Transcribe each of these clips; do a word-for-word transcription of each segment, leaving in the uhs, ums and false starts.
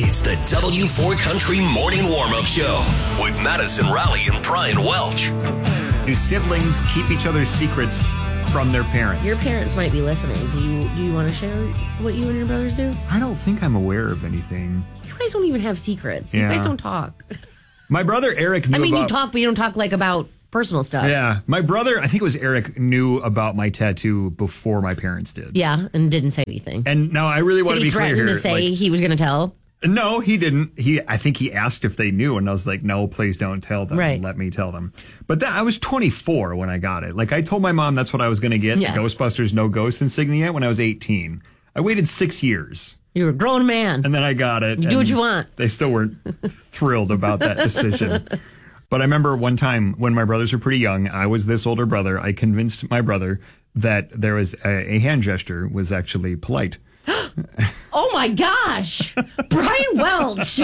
It's the W four Country Morning Warm-Up Show with Madison Rowley and Brian Welch. Do siblings keep each other's secrets from their parents? Your parents might be listening. Do you do you want to share what you and your brothers do? I don't think I'm aware of anything. You guys don't even have secrets. You Yeah. guys don't talk. My brother Eric knew I mean, about... you talk, but you don't talk like about personal stuff. Yeah. My brother, I think it was Eric, knew about my tattoo before my parents did. Yeah, and didn't say anything. And now I really want Did to he be clear threaten here. to say like, he was going to tell? No, he didn't. He, I think he asked if they knew, and I was like, no, please don't tell them. Right. Let me tell them. But that, I was twenty-four when I got it. Like, I told my mom that's what I was going to get, Yeah. the Ghostbusters No Ghost insignia, when I was eighteen. I waited six years, You're a grown man. and then I got it. You do what you want. They still weren't thrilled about that decision. But I remember one time when my brothers were pretty young, I was this older brother. I convinced my brother that there was a, a hand gesture was actually polite. Oh my gosh. Brian Welch.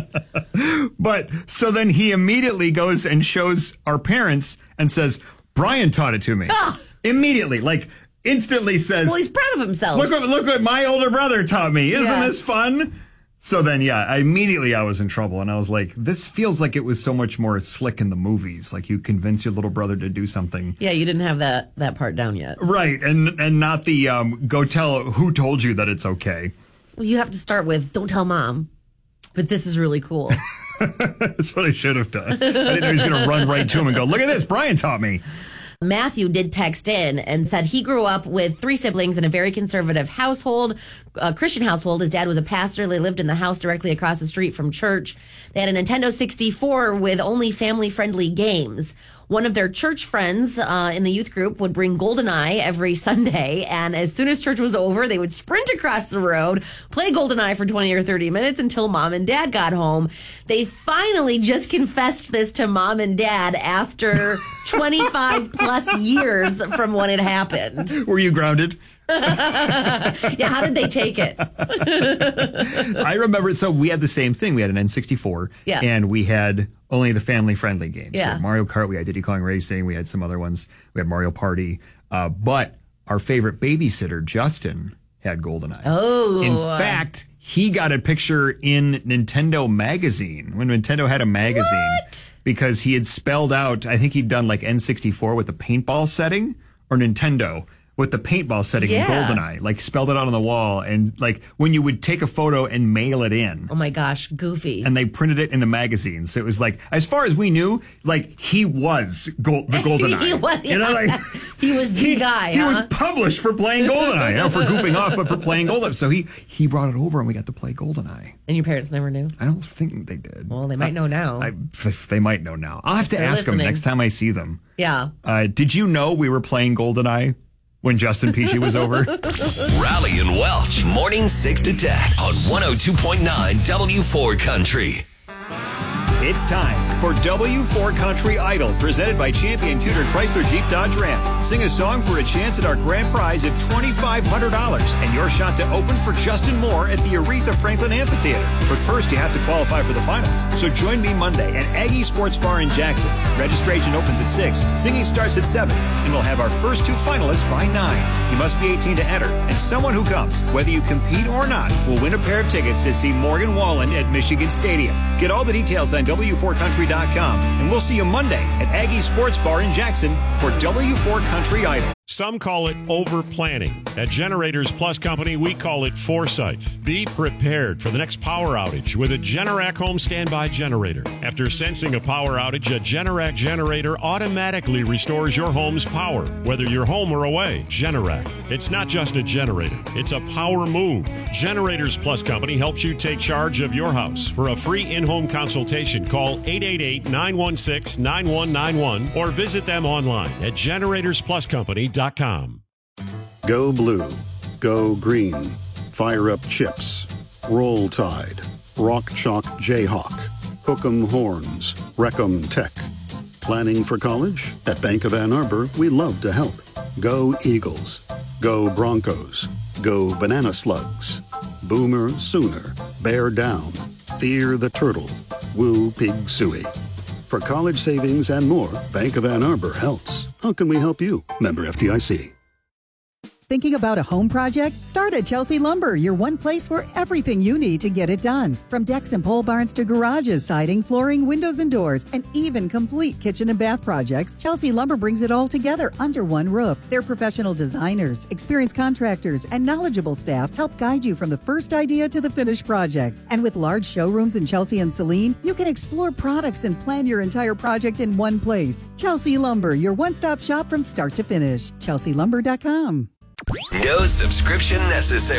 But so then he immediately goes and shows our parents and says, Brian taught it to me. Ah. Immediately, like instantly says, Well, he's proud of himself. look what, look what my older brother taught me. Isn't Yeah. this fun? So then, yeah, I immediately I was in trouble. And I was like, this feels like it was so much more slick in the movies. Like you convince your little brother to do something. Yeah, you didn't have that, that part down yet. Right. And, and not the um, go tell who told you that it's okay. Well, you have to start with, don't tell mom, but this is really cool. That's what I should have done. I didn't know he was going to run right to him and go, look at this. Brian taught me. Matthew did text in and said he grew up with three siblings in a very conservative household, a Christian household. His dad was a pastor. They lived in the house directly across the street from church. They had a Nintendo sixty-four with only family-friendly games. One of their church friends uh, in the youth group would bring GoldenEye every Sunday, and as soon as church was over, they would sprint across the road, play GoldenEye for twenty or thirty minutes until mom and dad got home. They finally just confessed this to mom and dad after twenty-five plus years from when it happened. Were you grounded? Yeah, how did they take it? I remember, so we had the same thing. We had an N sixty-four, Yeah. and we had only the family-friendly games. Yeah. We had Mario Kart, we had Diddy Kong Racing, we had some other ones. We had Mario Party. Uh, but our favorite babysitter, Justin, had GoldenEye. Oh. In fact, he got a picture in Nintendo Magazine, when Nintendo had a magazine. What? Because he had spelled out, I think he'd done like N sixty-four with the paintball setting, or Nintendo with the paintball setting Yeah. in GoldenEye, like spelled it out on the wall. And like when you would take a photo and mail it in, Oh my gosh, goofy. and they printed it in the magazine. So it was like, as far as we knew, like he was gold, the GoldenEye. He was, You know, like he was the guy, he huh? was published for playing GoldenEye, not for goofing off, but for playing GoldenEye. So he he brought it over, and we got to play GoldenEye. And your parents never knew? I don't think they did. Well, they might know now. I, they might know now. I'll have to They're ask them listening. next time I see them. Yeah. Uh, did you know we were playing GoldenEye when Justin Peachy was over? Rowley and Welch, morning six to ten on one oh two point nine W four Country. It's time for W four Country Idol, presented by Champion Pewter Chrysler Jeep Dodge Ram. Sing a song for a chance at our grand prize of twenty-five hundred dollars and your shot to open for Justin Moore at the Aretha Franklin Amphitheater. But first, you have to qualify for the finals. So join me Monday at Aggie Sports Bar in Jackson. Registration opens at six, singing starts at seven, and we'll have our first two finalists by nine. You must be eighteen to enter, and someone who comes, whether you compete or not, will win a pair of tickets to see Morgan Wallen at Michigan Stadium. Get all the details on W four country dot com, and we'll see you Monday at Aggie Sports Bar in Jackson for W four Country Idol. Some call it over-planning. At Generators Plus Company, we call it foresight. Be prepared for the next power outage with a Generac home standby generator. After sensing a power outage, a Generac generator automatically restores your home's power, whether you're home or away. Generac. It's not just a generator. It's a power move. Generators Plus Company helps you take charge of your house. For a free in-home consultation, call eight eight eight, nine one six, nine one nine one or visit them online at generators plus company dot com. Go Blue, Go Green, Fire Up Chips, Roll Tide, Rock Chalk Jayhawk, Hook'em Horns, Wreck'em Tech. Planning for college? At Bank of Ann Arbor, we love to help. Go Eagles, Go Broncos, Go Banana Slugs, Boomer Sooner, Bear Down, Fear the Turtle, Woo Pig Suey. For college savings and more, Bank of Ann Arbor helps. How can we help you? Member F D I C. Thinking about a home project? Start at Chelsea Lumber, your one place for everything you need to get it done. From decks and pole barns to garages, siding, flooring, windows and doors, and even complete kitchen and bath projects, Chelsea Lumber brings it all together under one roof. Their professional designers, experienced contractors, and knowledgeable staff help guide you from the first idea to the finished project. And with large showrooms in Chelsea and Saline, you can explore products and plan your entire project in one place. Chelsea Lumber, your one-stop shop from start to finish. Chelsea Lumber dot com. No subscription necessary.